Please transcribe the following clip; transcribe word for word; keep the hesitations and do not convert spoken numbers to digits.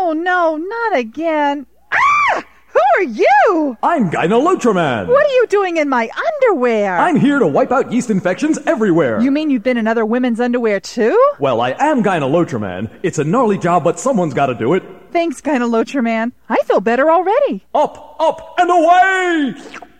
Oh, no, not again. Ah! Who are you? I'm Gyne-Lotriman. What are you doing in my underwear? I'm here to wipe out yeast infections everywhere. You mean you've been in other women's underwear, too? Well, I am Gyne-Lotriman. It's a gnarly job, but someone's got to do it. Thanks, Gyne-Lotriman. I feel better already. Up, up, and away!